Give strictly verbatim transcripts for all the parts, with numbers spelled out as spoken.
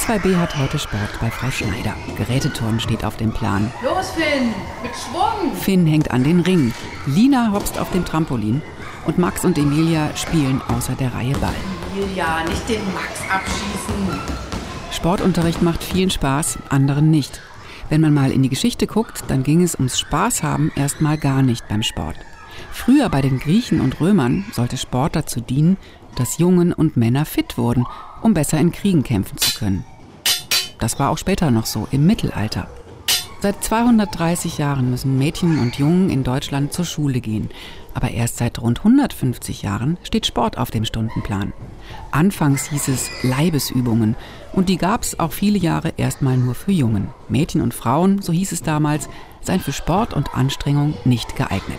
zwei b hat heute Sport bei Frau Schneider. Geräteturnen steht auf dem Plan. Los, Finn, mit Schwung! Finn hängt an den Ringen. Lina hopst auf dem Trampolin. Und Max und Emilia spielen außer der Reihe Ball. Emilia, nicht den Max abschießen. Sportunterricht macht vielen Spaß, anderen nicht. Wenn man mal in die Geschichte guckt, dann ging es ums Spaß haben erstmal gar nicht beim Sport. Früher bei den Griechen und Römern sollte Sport dazu dienen, dass Jungen und Männer fit wurden, um besser in Kriegen kämpfen zu können. Das war auch später noch so, im Mittelalter. Seit zweihundertdreißig Jahren müssen Mädchen und Jungen in Deutschland zur Schule gehen. Aber erst seit rund hundertfünfzig Jahren steht Sport auf dem Stundenplan. Anfangs hieß es Leibesübungen und die gab es auch viele Jahre erstmal nur für Jungen. Mädchen und Frauen, so hieß es damals, seien für Sport und Anstrengung nicht geeignet.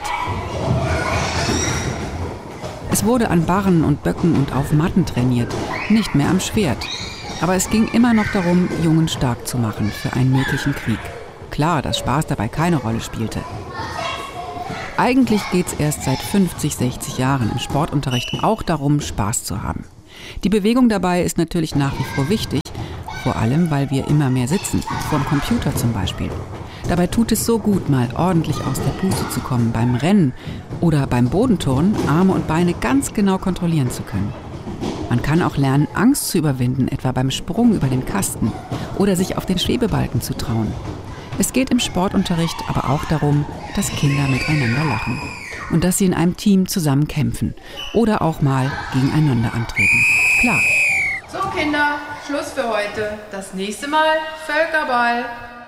Es wurde an Barren und Böcken und auf Matten trainiert, nicht mehr am Schwert. Aber es ging immer noch darum, Jungen stark zu machen für einen möglichen Krieg. Klar, dass Spaß dabei keine Rolle spielte. Eigentlich geht es erst seit fünfzig, sechzig Jahren im Sportunterricht auch darum, Spaß zu haben. Die Bewegung dabei ist natürlich nach wie vor wichtig, vor allem, weil wir immer mehr sitzen, vor dem Computer zum Beispiel. Dabei tut es so gut, mal ordentlich aus der Puste zu kommen beim Rennen oder beim Bodenturnen, Arme und Beine ganz genau kontrollieren zu können. Man kann auch lernen, Angst zu überwinden, etwa beim Sprung über den Kasten oder sich auf den Schwebebalken zu trauen. Es geht im Sportunterricht aber auch darum, dass Kinder miteinander lachen und dass sie in einem Team zusammen kämpfen oder auch mal gegeneinander antreten. Klar. So, Kinder, Schluss für heute. Das nächste Mal Völkerball.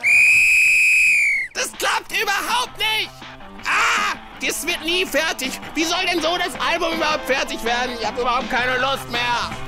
Das klappt überhaupt nicht! Ah, das wird nie fertig. Wie soll denn so das Album überhaupt fertig werden? Ich habe überhaupt keine Lust mehr.